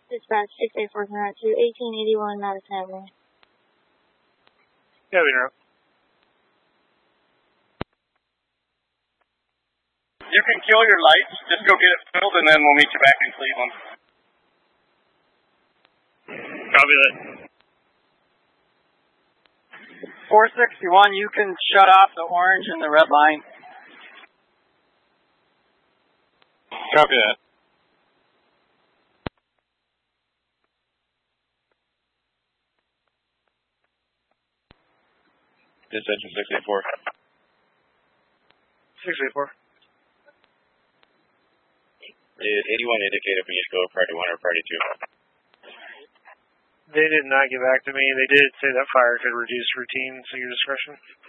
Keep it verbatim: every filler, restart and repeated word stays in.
Dispatch six eight four to eighteen eighty-one Madison Avenue. Yeah, we know. You can kill your lights, just go get it filled, and then we'll meet you back in Cleveland. Copy that. four sixty-one, you can shut off the orange and the red line. Copy that. Dispatch six eight four. six eight four. Did eighty-one indicate if we need to go priority one or priority two? They did not get back to me. They did say that fire could reduce routine, so your discretion.